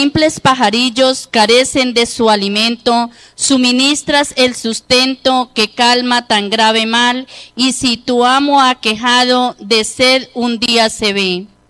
simples pajarillos carecen de su alimento, suministras el sustento que calma tan grave mal, y si tu amo aquejado de sed un día se ve.